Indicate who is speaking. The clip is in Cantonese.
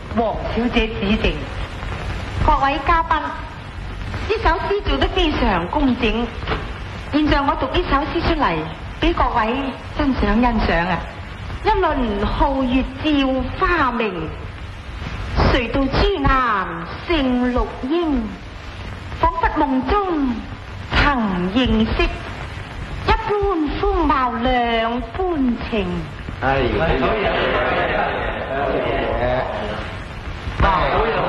Speaker 1: 黃小姐指正。各位嘉賓，呢首詩做得非常工整。現在我讀呢首詩出嚟，俾各位欣賞啊！一輪皓月照花明，誰道朱顏勝綠英？彷彿夢中曾認識，一般風貌兩般情。
Speaker 2: 係，好嘢，好嘢，好嘢。